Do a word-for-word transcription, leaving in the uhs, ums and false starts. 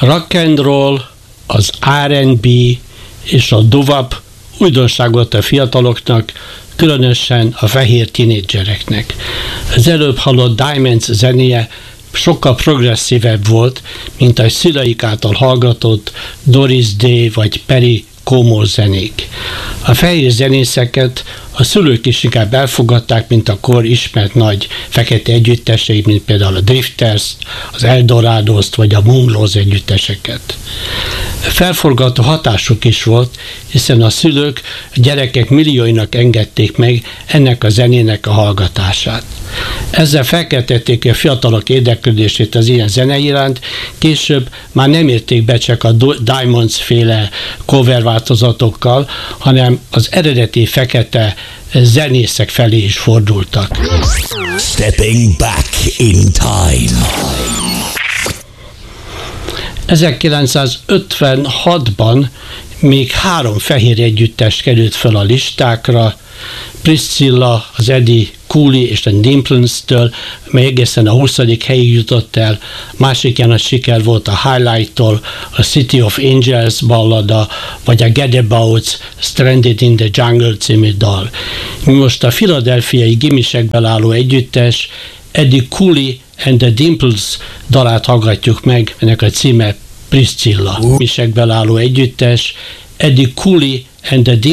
rock and roll, az er and bé és a doo-wop újdonságot a fiataloknak, különösen a fehér tinédzsereknek. Az előbb hallott Diamonds zenéje sokkal progresszívebb volt, mint a szüleik által hallgatott Doris Day vagy Perry Como zenék. A fehér zenészeket a szülők is inkább elfogadták, mint a kor ismert nagy fekete együttesei, mint például a Drifters, az Eldorados vagy a Moonglows együtteseket. Felforgató hatásuk is volt, hiszen a szülők a gyerekek millióinak engedték meg ennek a zenének a hallgatását. Ezzel felkeltették a fiatalok érdeklődését az ilyen zene iránt, később már nem érték be csak a Diamonds féle cover változatokkal, hanem az eredeti fekete zenészek felé is fordultak. Stepping back in time. ezerkilencszázötvenhatban még három fehér együttes került fel a listákra, Priscilla, az Eddie Cooley és a Dimplens-től, mely egészen a huszadik helyig jutott el, másik ilyen nagy siker volt a Highlight-tól, a City of Angels ballada, vagy a Gadabout's Stranded in the Jungle című dal. Mi most a philadelphiai gimisekből álló együttes Eddie Cooley and the Dimples dalát hallgatjuk meg, ennek a címe Priscilla. Gimisekből álló együttes Eddie Cooley and the Dimples